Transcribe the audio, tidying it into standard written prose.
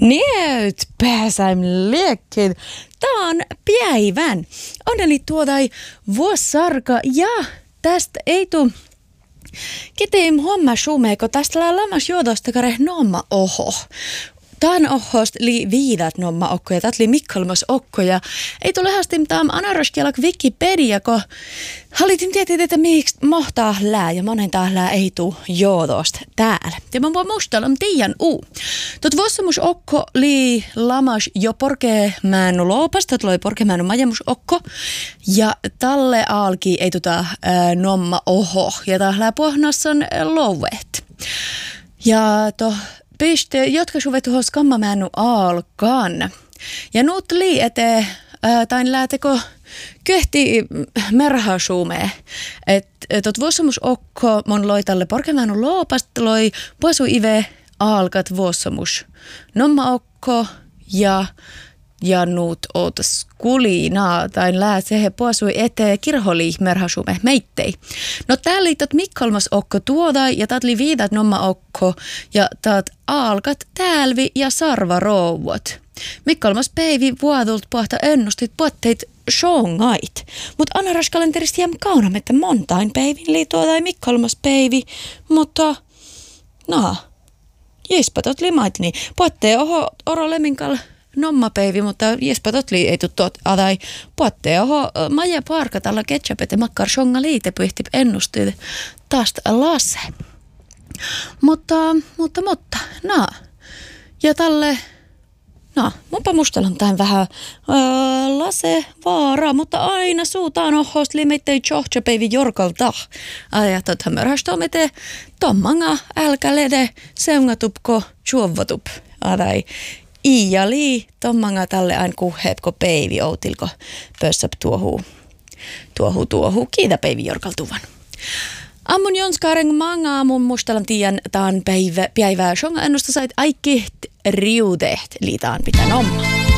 Nyt pääsään liekkiin. Tämä on päivän. Onneli tuodai vuossarka ja tästä ei tule ketään homma sumeeko tästä lamas juodosta kare nomma oho. Tämän ohost li viidat nomma okko ja tätä li mikkalmas okko ja ei tule hästi mitään anaroskialak Wikipedia, kun hallitin tietää, että miksi mohtaa lää ja monen lää ei tuu juodosta täällä. Ja mä voin muistella tiiän Tot vuossamus okko li lamas jo porkemäänu loopas, tot loi porkemäänu majamus okko ja talle alki ei nomma oho ja tällä pohnassan louvet. Ja piste, jotka suvet tuohon skammamäänu alkan. Ja nuut lii ete, tain lääteko köhti merhasuumee. Tot vuossamus okko mon loi tälle porkemäänu loopast loi puasu ive alkat vuossamus. Nomma okko ja nuut ootas kuliinaa tai lääsehe puasui eteen kirholi merhasuume meittei. No täällä liitot mikkalmas okko tuoda ja tatli viidat nomma okko ja taat alkat täälvi ja sarvarouvot. Mikkalmas päivi vuodult pohta ennustit puotteet shongait. Mut anaraskalenterista jääm kaunam, että montain päivin liitua tai mikkalmas päivi, mutta jespatot limaitni. Puottee oho oro leminkal nommapäivi, mutta jespa totli ei tuttot adai puottee oho maja parka tällä ketchupet ja makkar shonga liite pyhti ennusteet taas lase. Mutta, ja tälle, munpa mustellan tämän vähän lase vaara, mutta aina suutaan ohost limettei tjohtsapäivi jorkalta. Ajattot hämärhästomete, tommanga älkä lede, seungatupko tjuovatup, adai. Ja lii, tommanga tälle aina kuheepko päivi outilko pössöp tuohu. Kiitä päivi jorkaltuvan. Ammun jonskareng manga mun mustalan tiiän taan päivää shonga ennusta sait aikki riudeht liitaan pitän omma.